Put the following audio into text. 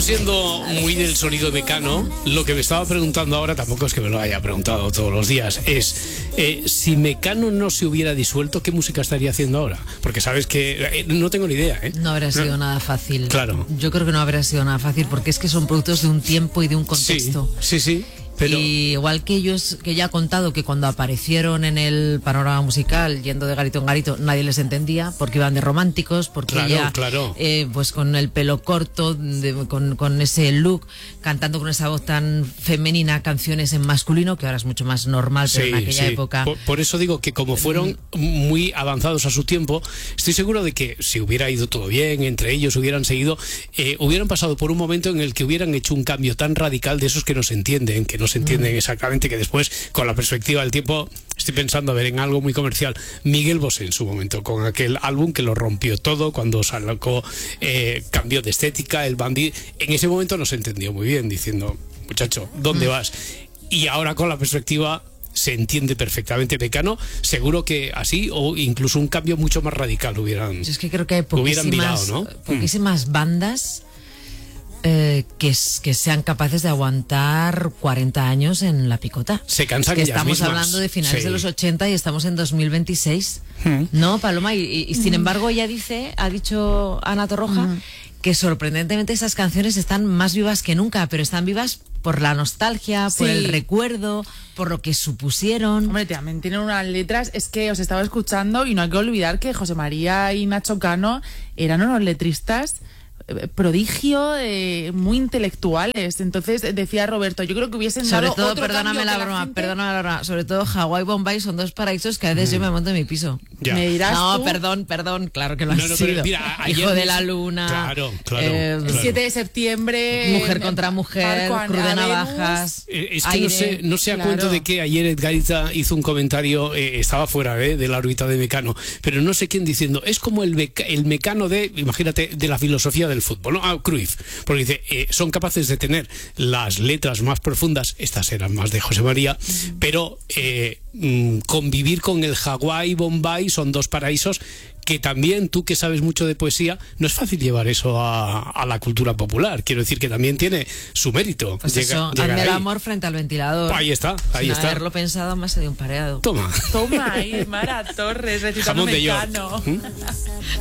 esto siendo muy del sonido de Mecano, lo que me estaba preguntando ahora, tampoco es que me lo haya preguntado todos los días, es si Mecano no se hubiera disuelto, ¿qué música estaría haciendo ahora? Porque sabes que no tengo ni idea, ¿eh? No habría sido nada fácil. Claro. Yo creo que no habría sido nada fácil porque es que son productos de un tiempo y de un contexto. Sí. Pero... Y igual que ellos, que ya ha contado que cuando aparecieron en el panorama musical, yendo de garito en garito, nadie les entendía, porque iban de románticos, porque Claro. pues con el pelo corto, con ese look, cantando con esa voz tan femenina, canciones en masculino, que ahora es mucho más normal, pero en aquella época... Por eso digo que como fueron muy avanzados a su tiempo, estoy seguro de que si hubiera ido todo bien, entre ellos hubieran seguido, hubieran pasado por un momento en el que hubieran hecho un cambio tan radical de esos que no se entienden, exactamente, que después, con la perspectiva del tiempo, estoy pensando a ver en algo muy comercial. Miguel Bosé en su momento, con aquel álbum que lo rompió todo, cuando sacó, cambió de estética, el bandido, en ese momento no se entendió muy bien, diciendo, muchacho, ¿dónde vas? Y ahora con la perspectiva se entiende perfectamente. Mecano, seguro que así, o incluso un cambio mucho más radical hubieran... Yo es que creo que hay poquísimas bandas que sean capaces de aguantar 40 años en la picota. Se cansan que ellas estamos mismas. Hablando de finales de los 80 y estamos en 2026. ¿No, Paloma? Y sin embargo ella ha dicho Ana Torroja, que sorprendentemente esas canciones están más vivas que nunca, pero están vivas por la nostalgia, por el recuerdo, por lo que supusieron. Hombre, también tienen unas letras, es que os estaba escuchando y no hay que olvidar que José María y Nacho Cano eran unos letristas prodigio, muy intelectuales. Entonces decía Roberto, yo creo que hubiesen sobre dado todo, otro perdóname la broma, sobre todo Hawái y Bombay son dos paraísos que a veces yo me monto en mi piso. Ya. Me dirás No, tú. perdón, claro que lo han sido. Pero mira, Hijo de la luna. Claro. 7 de septiembre. Mujer contra mujer, Cruz de Navajas. Es que no sé a cuento de que ayer Edgarita hizo un comentario, estaba fuera de la órbita de Mecano, pero no sé quién diciendo, es como el Mecano imagínate, de la filosofía del fútbol, ¿no? Cruyff, porque dice, son capaces de tener las letras más profundas, estas eran más de José María, pero convivir con el Hawái y Bombay son dos paraísos que también, tú que sabes mucho de poesía, no es fácil llevar eso a la cultura popular. Quiero decir que también tiene su mérito. Pues hazme el amor frente al ventilador. Ahí está. Sin haberlo pensado, más de un pareado. Toma. Toma, ahí, Mara Torres, recitando Jamón de York. Mecano.